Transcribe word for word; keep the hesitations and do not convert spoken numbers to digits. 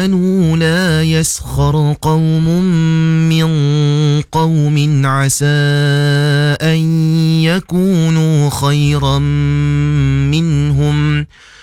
آمنوا لا يسخر قوم من قوم عسى أن يكونوا خيرا منهم